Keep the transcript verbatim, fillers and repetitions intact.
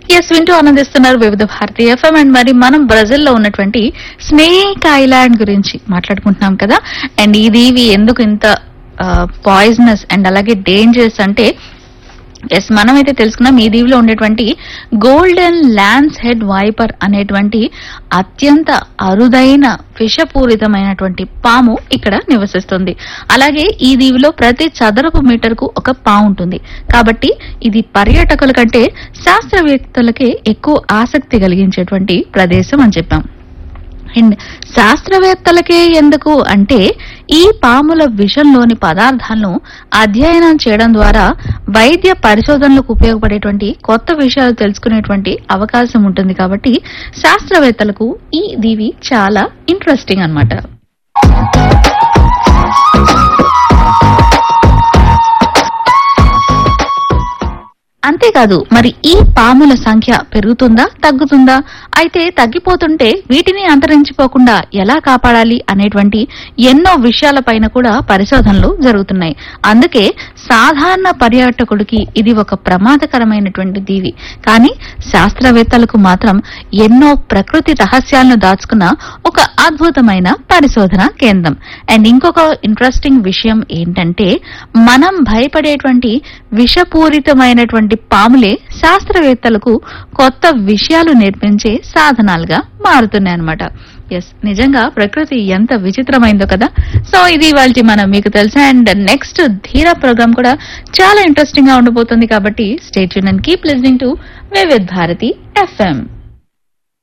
Yes వింటూ ఆనందిస్తున్నారు వివిధ భారతి ఎఫ్ఎం. అండ్ మరి మనం బ్రెజిల్ లో ఉన్నటువంటి స్నేక్ ఐలాండ్ గురించి మాట్లాడుకుంటున్నాం కదా. అండ్ ఈ దీవి ఎందుకు ఇంత పాయిజనస్ అండ్ అలాగే డేంజరస్ అంటే ఎస్ మనమైతే తెలుసుకున్నాం. ఈ దీవిలో ఉండేటువంటి గోల్డెన్ ల్యాన్స్ హెడ్ వైపర్ అనేటువంటి అత్యంత అరుదైన విషపూరితమైనటువంటి పాము ఇక్కడ నివసిస్తుంది. అలాగే ఈ దీవిలో ప్రతి చదరపు మీటర్ కు ఒక పాము ఉంటుంది. కాబట్టి ఇది పర్యాటకుల కంటే శాస్త్రవేత్తలకే ఎక్కువ ఆసక్తి కలిగించేటువంటి ప్రదేశం అని చెప్పాం. అండ్ శాస్త్రవేత్తలకే ఎందుకు అంటే ఈ పాముల విషంలోని పదార్థాలను అధ్యయనం చేయడం ద్వారా వైద్య పరిశోధనలకు ఉపయోగపడేటువంటి కొత్త విషయాలు తెలుసుకునేటువంటి అవకాశం ఉంటుంది. కాబట్టి శాస్త్రవేత్తలకు ఈ దీవి చాలా ఇంట్రెస్టింగ్ అన్నమాట. అంతేకాదు మరి ఈ పాముల సంఖ్య పెరుగుతుందా తగ్గుతుందా, అయితే తగ్గిపోతుంటే వీటిని అంతరించిపోకుండా ఎలా కాపాడాలి అనేటువంటి ఎన్నో విషయాలపైన కూడా పరిశోధనలు జరుగుతున్నాయి. అందుకే సాధారణ పర్యాటకుడికి ఇది ఒక ప్రమాదకరమైనటువంటి దీవి, కానీ శాస్త్రవేత్తలకు మాత్రం ఎన్నో ప్రకృతి రహస్యాలను దాచుకున్న ఒక అద్భుతమైన పరిశోధన కేంద్రం. అండ్ ఇంకొక ఇంట్రెస్టింగ్ విషయం ఏంటంటే మనం భయపడేటువంటి విషపూరితమైనటువంటి పాములే శాస్త్రవేత్తలకు కొత్త విషయాలు నేర్పించే సాధనాలుగా మారుతున్నాయన్నమాట. ఎస్ నిజంగా ప్రకృతి ఎంత విచిత్రమైందో కదా. సో ఇది ఇవాల్టి మనం మీకు తెలుసా. అండ్ నెక్స్ట్ ధీరా ప్రోగ్రామ్ కూడా చాలా ఇంట్రెస్టింగ్ గా ఉండబోతుంది. కాబట్టి stay tune and keep listening to వివిధ భారతి ఎఫ్ఎం.